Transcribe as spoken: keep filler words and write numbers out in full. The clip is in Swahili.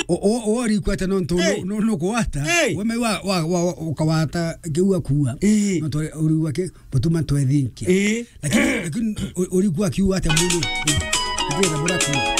o o ri kwata no to no no kwata we me wa wa ukawata kiua kuwa no to uri wake butuma to ethinkia lakini lakini uri kwa kiua ate muno ndio na buraki